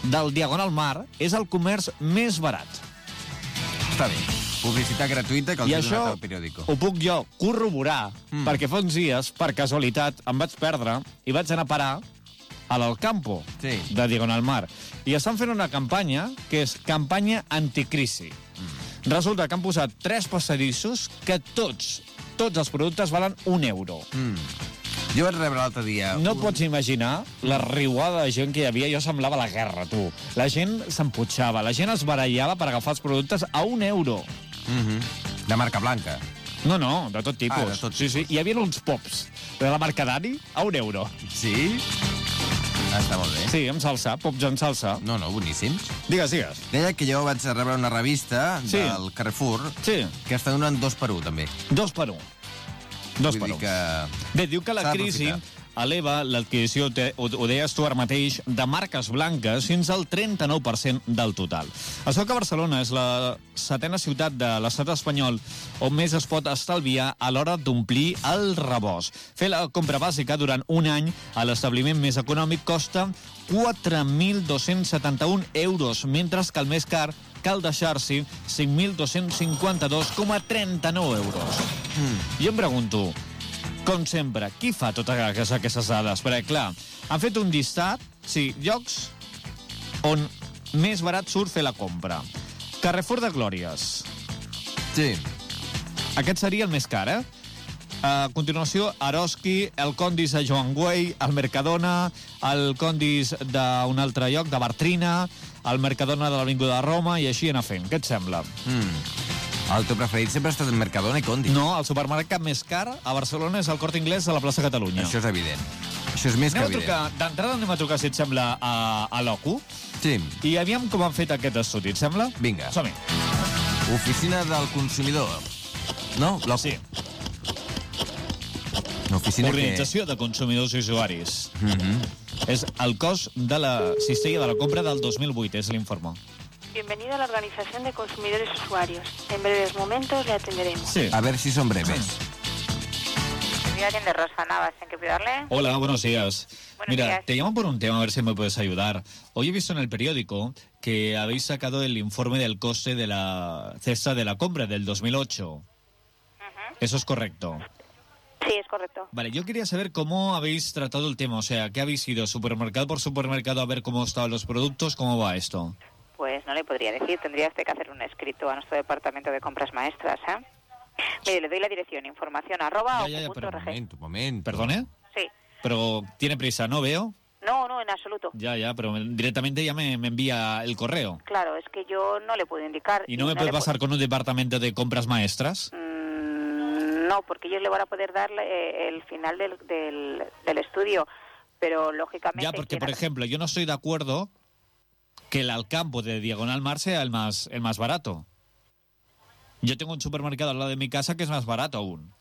del Diagonal Mar és el comerç més barat. Està bé. Publicitat gratuïta que els I ha això donat el periòdico. ho puc jo corroborar, perquè fa uns dies, per casualitat, em vaig perdre i vaig anar a parar a l'Alcampo de Diagonal Mar. I estan fent una campanya que és campanya anticrisi. Resulta que han posat 3 passadissos que tots els productes valen €1. Jo vaig rebre l'altre dia... No pots imaginar la riuada de gent que hi havia. Jo semblava la guerra, tu. La gent s'emputxava, la gent es barallava per agafar els productes a €1. De marca blanca. No, de tot tipus. Ah, de tot sí. Hi havia uns pops de la marca Dani a €1. Sí? Està molt bé. Sí, amb salsa, pops en salsa. No, boníssims. Digues. Deia que jo vaig rebre una revista del Carrefour que està donant 2x1, també. 2x1. 2x1. Bé, diu que la crisi eleva l'adquisició, ho deies tu ara mateix, de marques blanques fins al 39% del total. Això que Barcelona és la 7ª ciutat de l'estat espanyol on més es pot estalviar a l'hora d'omplir el rebost. Fer la compra bàsica durant un any a l'establiment més econòmic costa 4.271 €, mentre que el més car cal deixar-s'hi 5.252,39 €. Jo em pregunto, com sempre, qui fa totes aquestes dades? Perquè, clar, han fet un llistat, llocs on més barat surt fer la compra. Carrefour de Glòries. Sí. Aquest seria el més car, A continuació, Eroski, el Condis de Joan Güell, el Mercadona, el Condis d'un altre lloc, de Bartrina, el Mercadona de l'Avinguda de Roma, i així anar fent. Què et sembla? El teu preferit sempre ha estat el Mercadona i Condis. No, el supermercat més car a Barcelona és el Corte Inglés de la plaça Catalunya. Això és evident. Això és més que evident. D'entrada anem a trucar, si et sembla, a l'OCU. Sí. I aviam com han fet aquest estudi, et sembla? Vinga. Som-hi. Oficina del consumidor. No? L'OCU. Sí. Organització de Consumidors i Usuaris. És el cost de la cistella de la compra del 2008, és l'informe. Bienvenido a la Organización de Consumidores y Usuarios. En breves momentos le atenderemos. Sí. A ver si son breves. Atiende Rosa Navas, ¿en qué puedo darle? Hola, buenos días. Buenos días. Te llamo por un tema, a ver si me puedes ayudar. Hoy he visto en el periódico que habéis sacado el informe del coste de la cesta de la compra del 2008. ¿Eso es correcto? Sí, es correcto. Vale, yo quería saber cómo habéis tratado el tema, o sea, ¿qué habéis ido supermercado por supermercado a ver cómo estaban los productos? ¿Cómo va esto? Pues no le podría decir, tendría usted que hacer un escrito a nuestro departamento de compras maestras, Mire, le doy la dirección, información@ocu.org. Un momento. ¿Perdone? Sí. Pero tiene prisa, ¿no veo? No, en absoluto. Ya, pero directamente ya me envía el correo. Claro, es que yo no le puedo indicar. ¿Y no me puede pasar con un departamento de compras maestras? No, porque ellos le van a poder dar el final del estudio, pero lógicamente... Ya, porque, por ejemplo, yo no estoy de acuerdo que el Alcampo de Diagonal Mar sea el más barato. Yo tengo un supermercado al lado de mi casa que es más barato aún.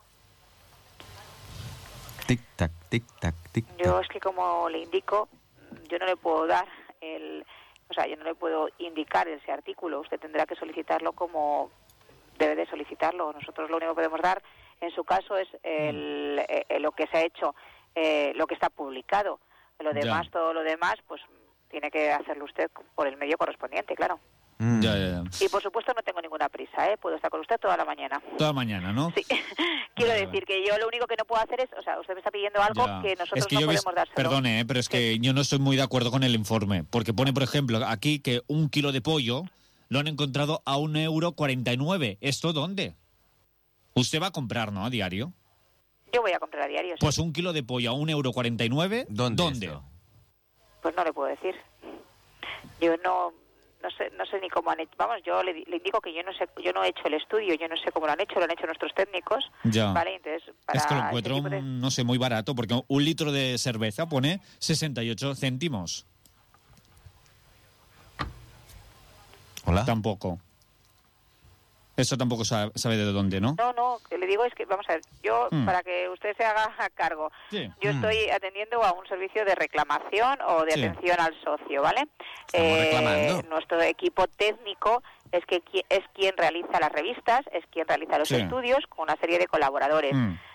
Tic-tac, tic-tac, tic-tac. Yo es que, como le indico, yo no le puedo dar yo no le puedo indicar ese artículo. Usted tendrá que solicitarlo como debe de solicitarlo. Nosotros lo único que podemos dar, en su caso, es lo que se ha hecho, lo que está publicado. Lo demás, todo lo demás, pues tiene que hacerlo usted por el medio correspondiente, claro. Ya. Y por supuesto no tengo ninguna prisa, puedo estar con usted toda la mañana. Toda mañana, ¿no? Sí. Quiero decir que yo lo único que no puedo hacer es, usted me está pidiendo algo que nosotros no podemos dárselo. Perdone, pero es que yo no estoy muy de acuerdo con el informe, porque pone, por ejemplo, aquí que 1 kilo de pollo lo han encontrado a €1,49. ¿Esto dónde? Usted va a comprar, ¿no? A diario. Yo voy a comprar a diario. Sí. Pues 1 kilo de pollo a €1,49. ¿Dónde? Pues no le puedo decir. Yo no sé ni cómo han hecho. Vamos, yo le indico que yo no he hecho el estudio, yo no sé cómo lo han hecho nuestros técnicos. Ya. Vale, entonces Es que lo encuentro, no sé, muy barato, porque 1 litro de cerveza pone 68 céntimos. Hola. Tampoco. Eso tampoco sabe de dónde, ¿no? No, que le digo es que, vamos a ver, yo, para que usted se haga cargo, yo estoy atendiendo a un servicio de reclamación o de atención al socio, ¿vale? Nuestro equipo técnico es quien realiza las revistas, es quien realiza los estudios con una serie de colaboradores.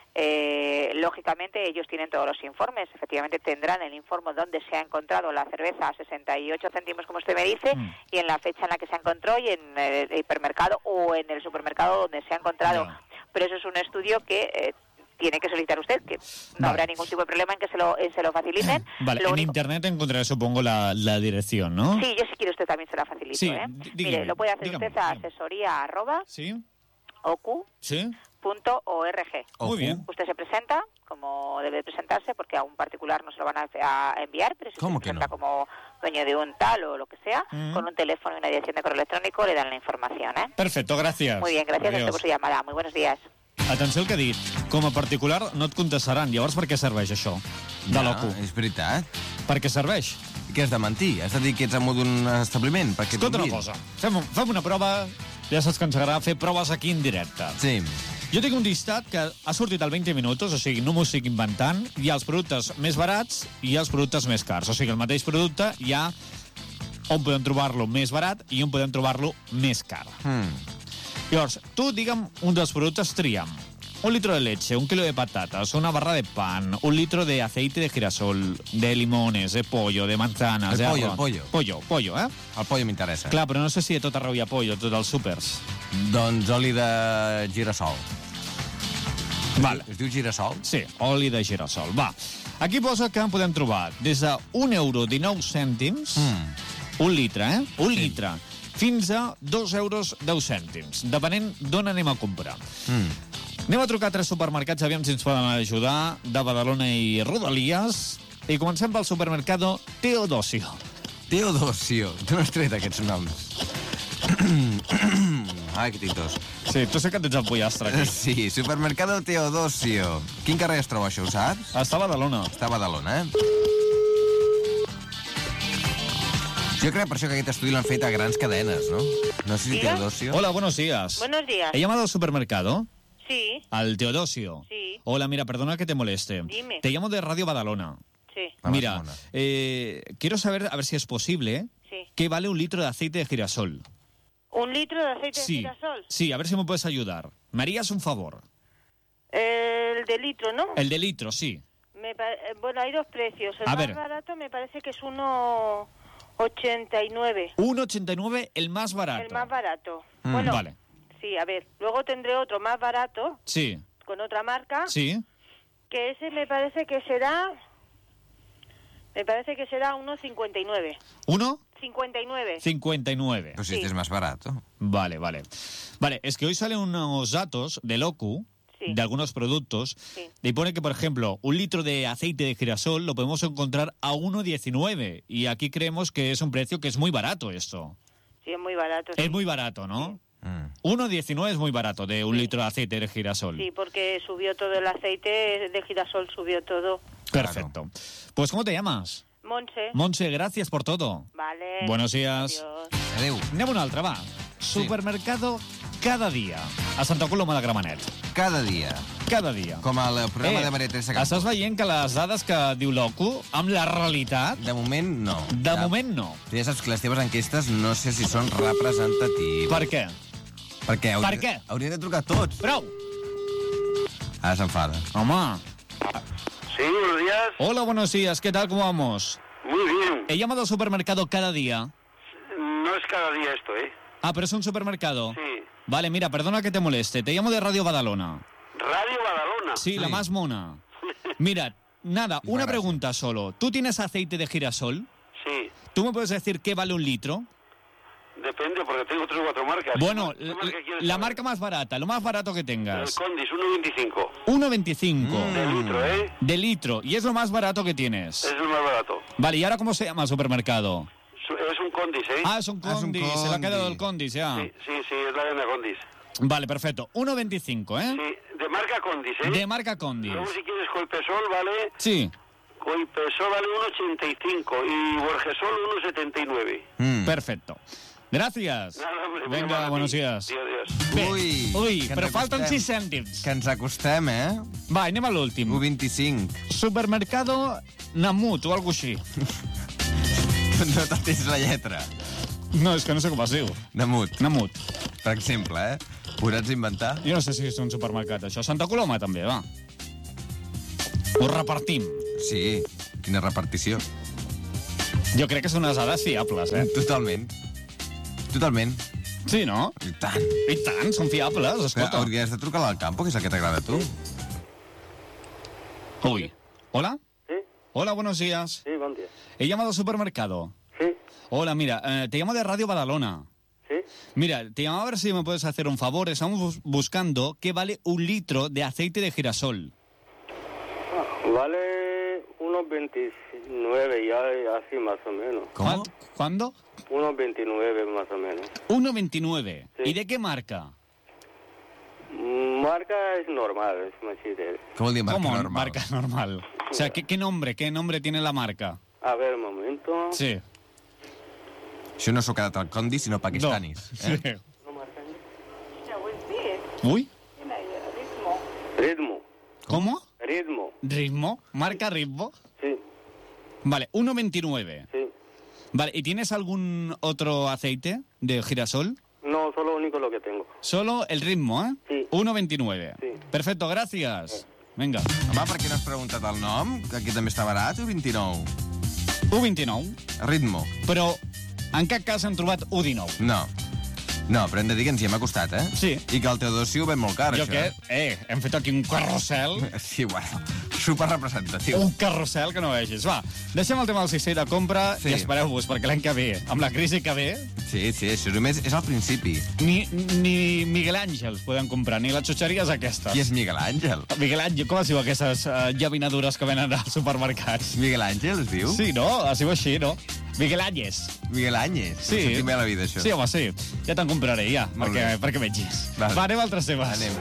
Lógicamente ellos tienen todos los informes, efectivamente tendrán el informe donde se ha encontrado la cerveza a 68 céntimos, como usted me dice, y en la fecha en la que se encontró y en el hipermercado o en el supermercado donde se ha encontrado. Pero eso es un estudio que tiene que solicitar usted, que no habrá ningún tipo de problema en que se lo faciliten. Vale, en internet encontraré, supongo, la dirección, ¿no? Sí, yo si quiere usted también se la facilito. Sí, Mire, lo puede hacer usted a asesoría@ocu.org. Sí. Muy bien. Usted se presenta como debe presentarse, porque a un particular no se lo van a enviar, pero si se presenta como dueño de un tal o lo que sea, con un teléfono y una dirección de correo electrónico le dan la información. Perfecto, gràcies. Muy bien, gràcies a usted por su llamada. Muy buenos días. Atenció al que ha dit. Com a particular no et contestaran. Llavors, per què serveix això? De l'OCU. És veritat. Per què serveix? Què has de mentir? Has de dir que ets amo d'un establiment? Escolta una cosa. Fem una prova. Ja saps que ens agrada fer proves aquí en directe. Sí. Jo tinc un llistat que ha sortit al 20 minuts, o sigui, no m'ho estic inventant. Hi ha els productes més barats i els productes més cars. O sigui, el mateix producte hi ha on podem trobar-lo més barat i on podem trobar-lo més car. Llavors, tu, digue'm, un dels productes tria'm. 1 litro de leche, 1 kilo de patatas, una barra de pan, 1 litro de aceite de girasol, de limones, de pollo, de manzanas... El pollo. Pollo, eh? El pollo m'interessa. Clar, però no sé si a tot arreu hi ha pollo, a tots els súpers. Doncs oli de girassol. Vale. Es diu girassol? Sí, oli de girassol. Va, aquí posa que en podem trobar des de €1,19, un litre, Un litre, fins a €2,10, depenent d'on anem a comprar. Anem a trucar a 3 supermercats, aviam si ens poden ajudar, de Badalona i Rodalies, i comencem pel supermercado Teodosio. Teodosio. Tu no has tret aquests noms. Ai, que tinc tos. Sí, tu sé que tens el pollastre aquí. Sí, supermercado Teodosio. Quin carrer es troba això, ho saps? Està a Badalona. Està a Badalona, Yo creo por eso que aquest estudi l'han fet a grans cadenes, ¿no? No sé si Teodosio... Hola, buenos días. Buenos días. ¿He llamado al supermercado? Sí. ¿Al Teodosio? Sí. Hola, mira, perdona que te moleste. Dime. Te llamo de Radio Badalona. Sí. Mira, quiero saber, a ver si es posible, ¿qué vale 1 litro de aceite de girasol? ¿1 litro de aceite de girasol? Sí, a ver si me puedes ayudar. ¿Me harías un favor? El de litro, ¿no? El de litro, sí. Bueno, hay dos precios. El más barato me parece que es 1,89. 1,89 el más barato. El más barato. Bueno, vale. Sí, a ver, luego tendré otro más barato. Sí. Con otra marca. Sí. Que ese me parece que será 1,59. ¿1? 59. 59. Pues este es más barato. Vale, vale. Vale, es que hoy salen unos datos del OCU, de algunos productos, y pone que, por ejemplo, 1 litro de aceite de girasol lo podemos encontrar a 1,19, y aquí creemos que es un precio que es muy barato esto. Sí, es muy barato. Es muy barato, ¿no? 1,19 es muy barato de 1 litro de aceite de girasol. Sí, porque subió todo el aceite de girasol, subió todo. Perfecto. Claro. Pues, ¿cómo te llamas? Montse. Montse, gracias por todo. Vale. Buenos días. Adéu. Anem a un altre, va. Supermercado cada dia, a Santa Coloma de Gramenet. Cada dia. Cada dia. Com el programa de Maria Teresa Campos. Estàs veient que les dades que diu l'OCU, amb la realitat... De moment, no. De moment, no. Ja saps que les teves enquestes no sé si són representatives. Per què? Perquè haurien de trucar tots. Prou! Ara s'enfada. Home. Sí, buenos días. Hola, buenos días. ¿Qué tal? ¿Cómo vamos? Muy bien. He llamado al supermercado cada día. No es cada día esto, ¿eh? Ah, pero es un supermercado. Sí. Vale, mira, perdona que te moleste. Te llamo de Radio Badalona. ¿Radio Badalona? Sí, la más mona. Mira, nada, una pregunta solo. ¿Tú tienes aceite de girasol? Sí. ¿Tú me puedes decir qué vale 1 litro? Depende, porque tengo 3 o 4 marcas. Bueno, la marca más barata, lo más barato que tengas. El Condis, 1,25. 1,25. De litro, ¿eh? De litro. Y es lo más barato que tienes. Es el más barato. Vale, ¿y ahora cómo se llama el supermercado? Es un Condis, ¿eh? Ah, es un Condis. Se le ha quedado el Condis, ya. Sí, es la cadena Condis. Vale, perfecto. 1,25, ¿eh? Sí, de marca Condis, ¿eh? De marca Condis. Luego, si quieres Colpesol, ¿vale? Sí. Colpesol vale 1,85 y Borgesol 1,79. Perfecto. Gracias. Nada, hombre, venga, buenos días. Adiós. Bé, ui, però falten 6 cèntims. Que ens acostem, eh? Va, anem a l'últim. 1,25. Supermercado Namut o alguna així. No te'n tens la lletra. No, és que no sé com es diu. Namut. Namut. Per exemple, eh? Ho hauràs d'inventar? Jo no sé si és un supermercat, això. Santa Coloma, també, va. Ho repartim. Sí, quina repartició. Jo crec que són unes dades fiables, Totalment. Sí, no? I tant. I tant, són fiables, escolta. Hauries de trucar al Campo, que és el que t'agrada a tu. Uy. ¿Hola? Sí. Hola, buenos días. Sí, buen día. He llamado al supermercado. Sí. Hola, mira, te llamo de Radio Badalona. Sí. Mira, te llamaba a ver si me puedes hacer un favor. Estamos buscando qué vale 1 litro de aceite de girasol. Vale unos 29 ya, así más o menos. ¿Cómo? ¿Cuándo? Unos 29 más o menos. 1,29. Sí. ¿Y de qué marca? Marca es normal, es machete. Com vol dir marca ¿Cómo normal? marca normal? O sea, ¿qué nombre tiene la marca? A ver, un momento. Sí. Això no s'ho ha quedat al Condi, sinó pakistanis. Sí. Uy, Ritmo. ¿cómo? Ritmo. ¿Ritmo? ¿Marca Ritmo? Sí, Vale, 1,29. sí. Vale, ¿y tienes algún otro aceite de girasol? No, solo único lo que tengo. Solo el Ritmo, ¿eh? Sí. 1,29. Sí. Perfecto, gracias. Venga. Home, per què no has preguntat el nom? Que aquí també està barat, o 29? 1,29. Ritmo. Però en cap cas hem trobat 1,19. No. No, però hem de dir que ens hi hem acostat, eh? Sí. I que el Teodosio ho ven molt car, Jo això. què? Hem fet aquí un carrusel. Sí, bueno, superrepresentatiu. Un carrusel que no vegis. Va, deixem el tema del cistell de compra Sí. i espereu-vos, perquè l'any que ve, amb la crisi que ve, Sí, això només és al principi. ni Miguel Àngels podem comprar, ni les xutxeries aquestes. Qui és Miguel Àngel? Miguel Àngel, com es diu aquestes llaminadures que venen als supermercats? Miguel Àngel, es diu? Sí, no? Es diu així, no? Miguel Àñez. Miguel Àñez. Sí. Ho sentim bé a la vida, això. Sí, home, sí. Ja te'n compraré, ja, Molt bé. perquè vegis. Vale. Va, anem a altres temes. Anem.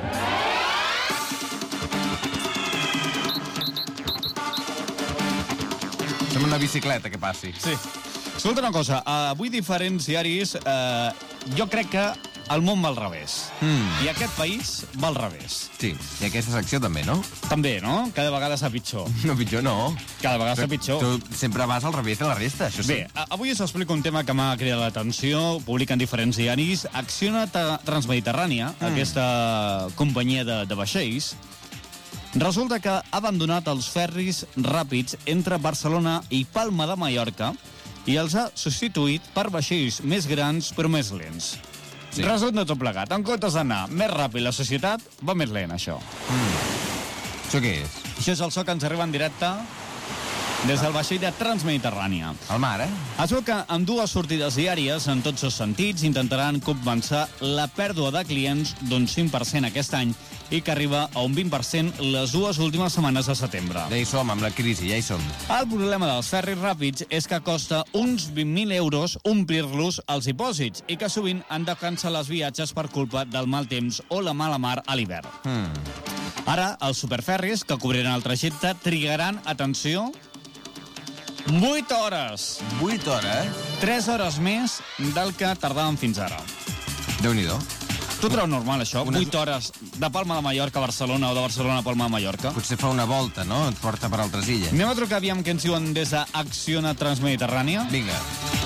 Som una bicicleta que passi. Sí. Escolta una cosa, avui diferents diaris, jo crec que el món va al revés. I aquest país va al revés. Sí, i aquesta secció també, no? També, no? Cada vegada s'ha pitjor. No, pitjor no. Cada vegada s'ha pitjor. Tu sempre vas al revés de la resta, això sí. Bé, avui us explico un tema que m'ha cridat l'atenció, publiquen diferents diaris. Acciona Transmediterrània, aquesta companyia de vaixells, resulta que ha abandonat els ferris ràpids entre Barcelona i Palma de Mallorca i els ha substituït per vaixells més grans però més lents. Sí. Resulta tot plegat. En comptes d'anar més ràpid la societat, va més lent, això. Això què és? Això és el so que ens arriba en directe des del vaixell de Transmediterrània. El mar, eh? Es veu que amb 2 sortides diàries, en tots els sentits, intentaran compensar la pèrdua de clients d'un 5% aquest any i que arriba a un 20% les 2 últimes setmanes de setembre. Ja hi som, amb la crisi, ja hi som. El problema dels ferris ràpids és que costa uns 20.000 euros omplir-los als dipòsits i que sovint han de cancel·lar els viatges per culpa del mal temps o la mala mar a l'hivern. Ara, els superferris que cobriran el trajecte trigaran, atenció, 8 hores. 8 hores? 3 hores més del que tardaven fins ara. Déu-n'hi-do. Tu treus normal, això? 8 hores de Palma de Mallorca a Barcelona o de Barcelona a Palma de Mallorca? Potser fa una volta, no? Et porta per altres illes. Anem a trucar, aviam què ens diuen des d'Acciona Transmediterrània. Vinga.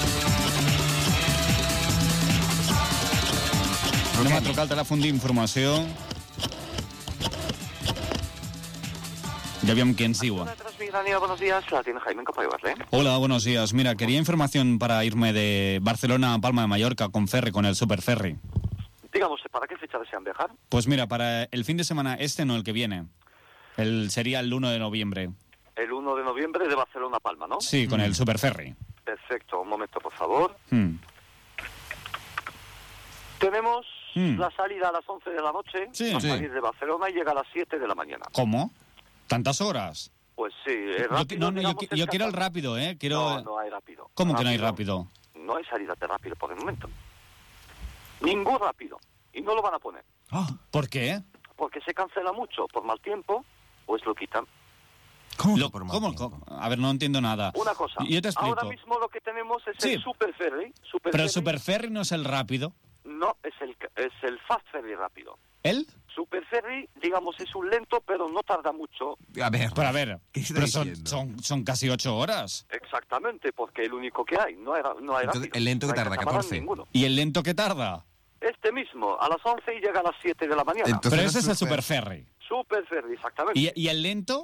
Anem a trucar al telèfon d'informació. Y aviam qué ens diuen. Buenos días, la tiene Jaime, ¿en qué puedo ayudarle? Hola, buenos días. Mira, quería información para irme de Barcelona a Palma de Mallorca con ferry, con el superferry. Digamos, ¿para qué fecha desean viajar? Pues mira, para el fin de semana este, no el que viene. Sería el 1 de noviembre. El 1 de noviembre de Barcelona a Palma, ¿no? Sí, con el superferry. Perfecto, un momento, por favor. Tenemos la salida a las 11 de la noche, Sí. a salir de Barcelona y llega a las 7 de la mañana. ¿Cómo? ¿Tantas horas? Pues sí, es rápido. Yo quiero el rápido, ¿eh? Quiero... No hay rápido. ¿Cómo que no hay rápido? No hay salida de rápido por el momento. Ningún rápido. Y no lo van a poner. ¿Por qué? Porque se cancela mucho por mal tiempo, pues lo quitan. ¿Cómo? A ver, no entiendo nada. Una cosa, Yo te explico. ahora mismo lo que tenemos es Sí. el superferry. Pero el superferry no es el rápido. No, es el fast ferry rápido. ¿El? Superferry, digamos, es un lento, pero no tarda mucho. A ver, Pero a ver, ¿qué está pero diciendo? son casi 8 horas. Exactamente, porque el único que hay, no hay Entonces, rápido. el lento que No hay tarda, catamarán 14. ninguno. ¿Y el lento que tarda? Este mismo, a las 11 y llega a las 7 de la mañana. Entonces, Pero no ese es el super- superferry. Superferry, exactamente. ¿Y el lento?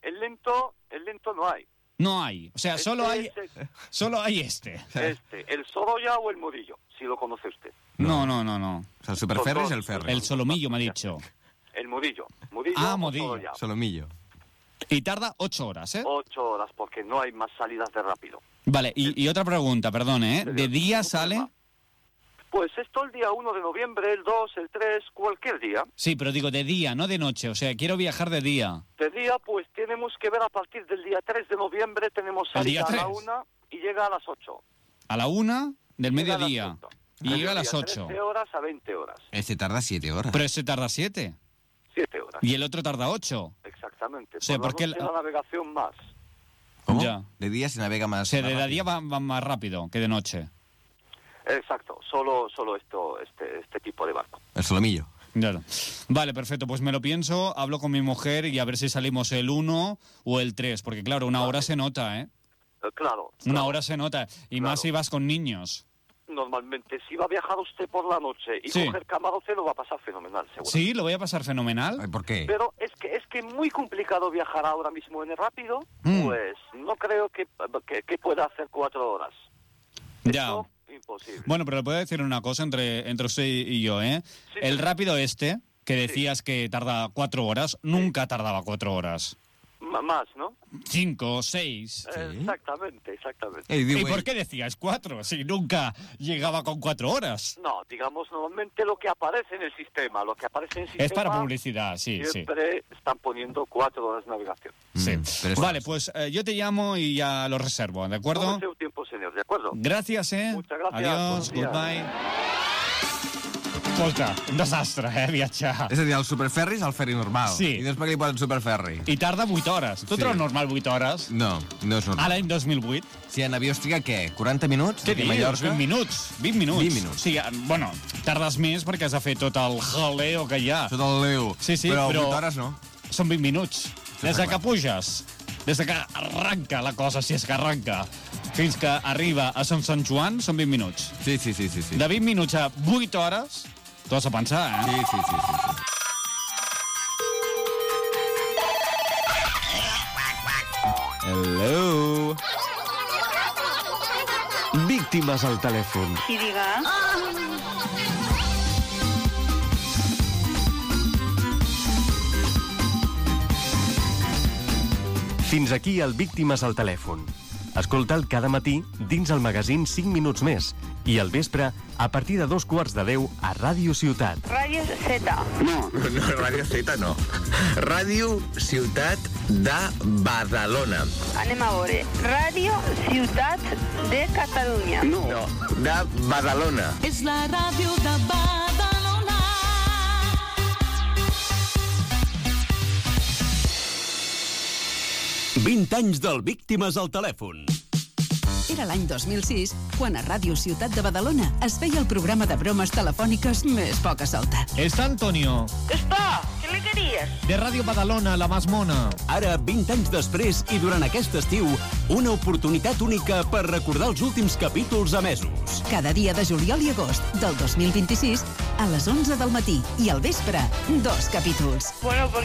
el lento no hay. No hay. O sea, solo hay este. El Sorolla o el Murillo, si lo conoce usted. No. O sea, el superferri es el ferri. El solomillo, me ha dicho. El Murillo. Murillo. Solomillo. Y tarda 8 horas, ¿eh? 8 horas, porque no hay más salidas de rápido. Vale, y otra pregunta, perdone, ¿eh? ¿De día sale? Pues esto el día 1 de noviembre, el 2, el 3, cualquier día. Sí, pero digo de día, no de noche. O sea, quiero viajar de día. De día, pues tenemos que ver a partir del día 3 de noviembre, tenemos salida a la 1 y llega a las 8. A la 1 del mediodía. Y llega a las 8. 13 horas a 20 horas. Este tarda 7 horas. Pero ese tarda 7. 7 horas. Y el otro tarda 8. Exactamente. O sea, porque la navegación más. ¿Cómo? Ya. De día se navega más. O sea, de día va más rápido que de noche. Exacto, solo este tipo de barco. El solomillo. Claro. Vale, perfecto, pues me lo pienso, hablo con mi mujer y a ver si salimos el 1 o el 3, porque claro, una hora se nota, ¿eh? Claro. Una hora se nota, y claro. Más si vas con niños. Normalmente, si va a viajar usted por la noche y coger cama 12, lo va a pasar fenomenal, seguro. Sí, lo voy a pasar fenomenal. Ay, ¿por qué? Pero es que muy complicado viajar ahora mismo en el rápido, pues no creo que pueda hacer 4 horas. Ya. Esto, imposible. Bueno, pero le puedo decir una cosa entre usted y yo, ¿eh? Sí, el rápido que decías que tarda 4 horas, nunca tardaba 4 horas. Más, ¿no? 5, 6. Exactamente. ¿Y por qué decías 4 si nunca llegaba con 4 horas? No, digamos, normalmente lo que aparece en el sistema, Es para publicidad, sí. Siempre están poniendo 4 horas de navegación. Sí. Vale, pues yo te llamo y ya lo reservo, ¿de acuerdo? Tómese un tiempo, señor, ¿de acuerdo? Gracias, Muchas gracias. Adiós, goodbye. Escolta, un desastre, viatjar. És a dir, el superferri és el ferri normal. Sí. I després li posen superferri. I tarda 8 hores. Tu trobes normal 8 hores? No és normal. A l'any 2008? Si en avió es triga, què? 40 minuts? Què dius? Mallorca? 20 minuts. 20 minuts. Sí, bueno, tardes més perquè has de fer tot el jaleo que hi ha. Tot el leo. Sí, però 8 hores no. Són 20 minuts. Des de que puges, des de que arranca la cosa, si és que arranca, fins que arriba a Sant Joan, són 20 minuts. Sí. De 20 minuts a 8 hores, t'ho has de pensar, eh? Sí. Hello. Víctimes al telèfon. Sí, diga. Fins aquí el Víctimes al telèfon. Escolta'l cada matí dins el magazín 5 minuts més i al vespre a partir de 2:15 a Ràdio Ciutat. Ràdio Z. No, Ràdio Z no. Ràdio Ciutat de Badalona. Anem a veure. Ràdio Ciutat de Catalunya. No, de Badalona. És la ràdio de Badalona. 20 anys del Víctimes al telèfon. Era l'any 2006, quan a Ràdio Ciutat de Badalona es feia el programa de bromes telefòniques més poca solta. Está Antonio. Està, què li queries? De Ràdio Badalona, la más mona. Ara, 20 anys després i durant aquest estiu, una oportunitat única per recordar els últims capítols emesos. Cada dia de juliol i agost del 2026, a les 11 del matí i al vespre, 2 capítols. Bueno,